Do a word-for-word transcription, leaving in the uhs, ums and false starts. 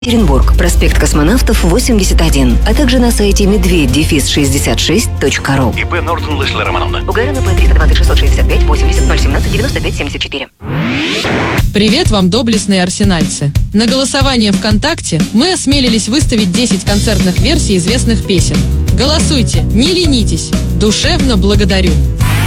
Екатеринбург, проспект Космонавтов, восемьдесят один, а также на сайте медведь дефис шестьдесят шесть точка ру. ИП Нортон Леслер Романовна. УГРН П триста двадцать шестьсот шестьдесят пять восемьдесят ноль семнадцать девяносто пять семьдесят четыре. Привет вам, доблестные арсенальцы! На голосование ВКонтакте мы осмелились выставить десять концертных версий известных песен. Голосуйте, не ленитесь, душевно благодарю!